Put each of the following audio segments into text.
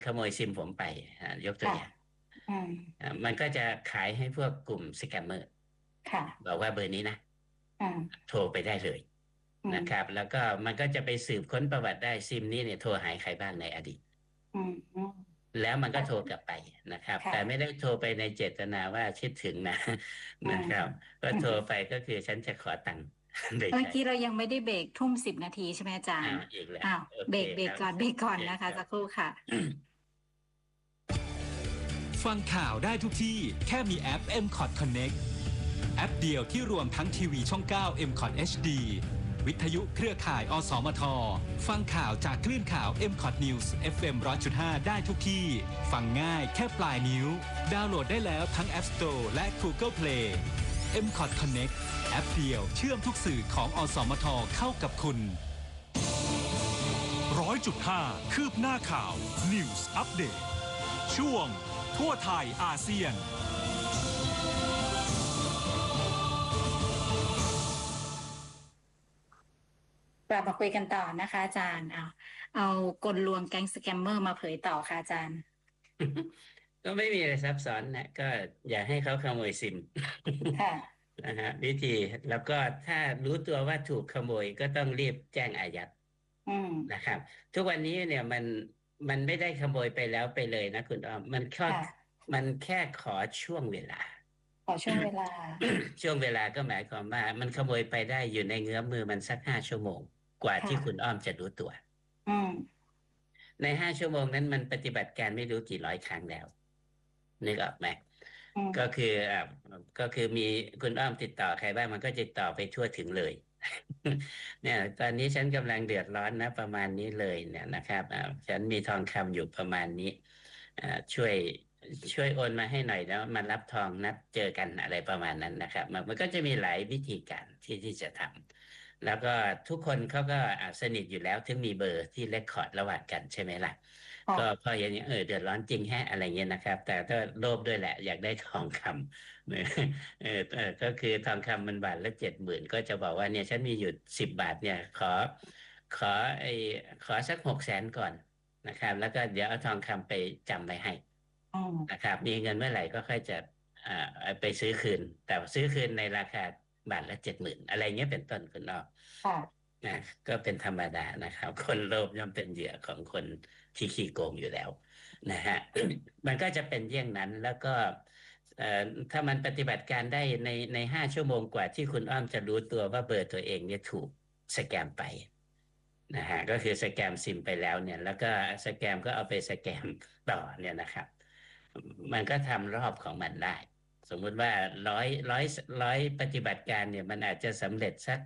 ขโมยซิมผมไปยกตัวค่ะอย่างอืมมันก็จะขายให้พวกกลุ่มสแกมเมอร์ค่ะบอกว่าเบอร์นี้นะอืมโทรไปได้เลยอืมนะครับแล้วก็มันก็จะไปสืบค้นประวัติได้ซิมนี้เนี่ยโทรหาใครบ้างในอดีตอืมอืมแล้วมันก็โทรกลับไปนะครับแต่ไม่ค่ะได้โทรไปในเจตนาว่าคิดถึงนะอืนะครับมก็โทรไปก็คือฉันจะขอตังค์ไปเมื่อใช้กี้เรายังไม่ได้เบรกทุ่ม 10 นาทีใช่ไหมอาจารย์อีกแล้วอ้าวโอเคเบรครับกก่อนโอเคนะคะครับสักครู่ค่ะฟังข่าวได้ทุกที่แค่มีแอป MCOT Connect แอปเดียวที่รวมทั้งทีวีช่อง 9 MCOT HD วิทยุเครือข่ายอสมทฟังข่าวจากคลื่นข่าว MCOT News FM 100.5ได้ทุกที่ฟังง่ายแค่ปลายนิ้วดาวน์โหลดได้แล้วทั้ง App Store และ Google Play MCOT Connect แอปเดียวเชื่อมทุกสื่อของอสมทเข้ากับคุณ100.5คืบหน้าข่าว News Update ช่วงทั่วไทยอาเซียนกลับมาคุยกันต่อนะคะอาจารย์เอากลลวงแก๊งสแกมเมอร์มาเผยต่อค่ะอาจารย์ก็ไม่มีอะไรซับซ้อนนะก็อย่าให้เขาขโมยซิมค่ะนะฮะวิธีแล้วก็ถ้ารู้ตัวว่าถูกขโมยก็ต้องรีบแจ้งอายัดอืมนะครับทุกวันนี้เนี่ยมันไม่ได้ขโมยไปแล้วไปเลยนะคุณอ้อมค่ะมันแค่ขอช่วงเวลาขอช่วงเวลาช่วงเวลาก็หมายความว่ามันขโมยไปได้อยู่ในเงื้อมมือมันสัก5 ชั่วโมงกว่าที่คุณค่ะอ้อมจะรู้ตัวอืมใน5 ชั่วโมงนั้นมันปฏิบัติการไม่รู้กี่ร้อยครั้งแล้วนึกออกไหมอืมก็คือก็คือมีคุณอ้อมติดต่อใครบ้างมันก็ติดต่อไปทั่วถึงเลยเนี่ยตอนนี้ฉันกำลังเดือดร้อนนะประมาณนี้เลยเนี่ยนะครับฉันมีทองคำอยู่ประมาณนี้อ่าช่วยช่วยโอนมาให้หน่อยแล้วมารับทองนัดเจอกันอะไรประมาณนั้นนะครับมันก็จะมีหลายวิธีการที่จะทำแล้วก็ทุกคนเขาก็สนิทอยู่แล้วถึงมีเบอร์ที่เรคคอร์ดระหว่างกันใช่ไหมล่ะก็พค่ะออย่างนี้เดือดร้อนจริงแฮะอะไรเงี้ยนะครับแต่ก็โลภด้วยแหละอยากได้ทองคำ ก็คือทองคำมันบาทละ70,000ก็จะบอกว่าเนี่ยฉันมีอยู่10 บาทเนี่ยขอไอ้ขอสัก600,000ก่อนนะครับแล้วก็เดี๋ยวเอาทองคำไปจำไว้ให้อืมนะครับมีเงินเมื่อไหร่ก็ค่อยจะอ่าเอาไปซื้อคืนแต่ซื้อคืนในราคาบาทละ70,000อะไรเงี้ยเป็นต้นคุณอ้อค่ะนะก็เป็นธรรมดานะครับคนโลภย่อมเป็นเหยื่อของคนที่ขี้โกงอยู่แล้วนะฮะมันก็จะเป็นเยี่ยงนั้นแล้วก็ เอ่อถ้ามันปฏิบัติการได้ใน5 ชั่วโมงกว่าที่คุณอ้อมจะรู้ตัวว่าเบอร์ตัวเองเนี่ยถูกสแกมไปนะฮะก็คือสแกมซิมไปแล้วเนี่ยแล้วก็สแกมก็เอาไปสแกมต่อเนี่ยนะครับมันก็ทำรอบของมันได้สมมุติว่าร้อยปฏิบัติการเนี่ยมันอาจจะสำเร็จสัก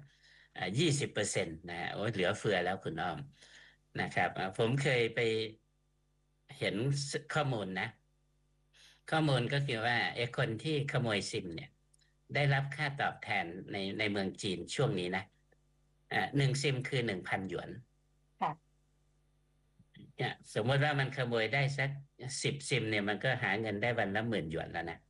20%นะฮะโอ้ยเหลือเฟือแล้วคุณอ้อมนะครับผมเคยไปเห็นข้อมูลนะ ข้อมูลก็คือว่าไอ้คนที่ขโมยซิมเนี่ยได้รับค่าตอบแทนในเมืองจีนช่วงนี้นะ1 ซิมคือ1,000 หยวนค่ะเนี่ยสมมติว่ามันขโมยได้สัก10 ซิมเนี่ยมันก็หาเงินได้วันละ10,000 หยวนแล้วนะ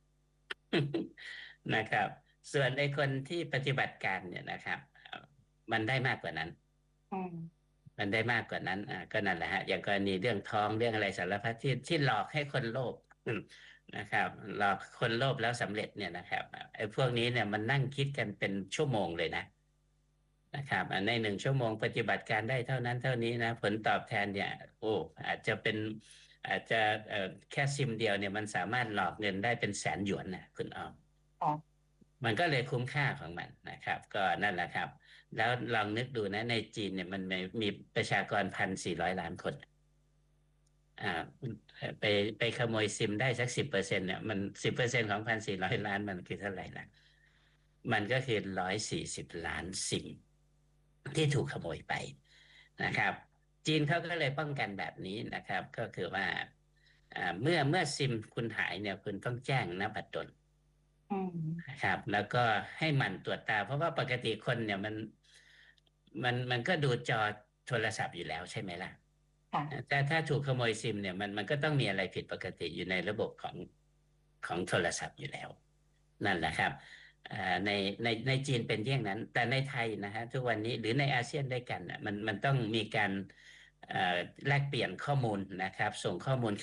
นะครับส่วนไอ้คนที่ปฏิบัติการเนี่ยนะครับมันได้มากกว่านั้นอืมมันได้มากกว่านั้นก็นั่นแหละฮะอย่างกรณีเรื่องทองเรื่องอะไรสารพัดที่หลอกให้คนโลภนะครับหลอกคนโลภแล้วสำเร็จเนี่ยนะครับไอ้พวกนี้เนี่ยมันนั่งคิดกันเป็นชั่วโมงเลยนะครับใน1 ชั่วโมงปฏิบัติการได้เท่านั้นเท่านี้นะผลตอบแทนเนี่ยโอ้อาจจะเป็นอาจจะแค่ซิมเดียวเนี่ยมันสามารถหลอกเงินได้เป็น100,000 หยวนนะคุณอ้อมค่ะมันก็เลยคุ้มค่าของมันนะครับก็นั่นแหละครับแล้วลองนึกดูนะในจีนเนี่ยมันมีประชากร1,400 ล้านคนอ่าไปไปขโมยซิมได้สัก10%เนี่ยมัน10%ของ1,400 ล้านมันคือเท่าไหร่ล่ะมันก็คือ140 ล้านซิมที่ถูกขโมยไปนะครับจีนเขาก็เลยป้องกันแบบนี้นะครับก็คือว่าเมื่อซิมคุณหายเนี่ยคุณต้องแจ้งนบัตรดลอืมนะครับแล้วก็ให้หมั่นตรวจตาเพราะว่าปกติคนเนี่ยมันก็ดูจอโทรศัพท์อยู่แล้วใช่ไหมล่ะค่ะแต่ถ้าถูกขโมยซิมเนี่ยมันก็ต้องมีอะไรผิดปกติอยู่ในระบบของโทรศัพท์อยู่แล้วนั่นแหละครับในจีนเป็นเย่ยงนั้นแต่ในไทยนะฮะทุกวันนี้หรือในอาเซียนด้วยกันน่ะมันต้องมีการแลกเปลี่ยนข้อมูลนะครับส่งข้อมูล